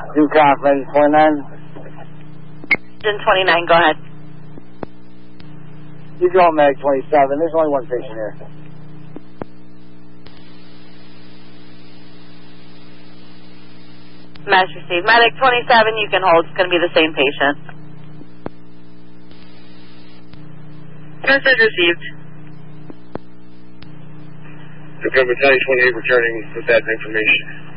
2 conference 29. 29, go ahead. You go Medic 27. There's only one patient here. Message received. Medic 27, you can hold. It's going to be the same patient. Message received. Battalion 28 returning with that information.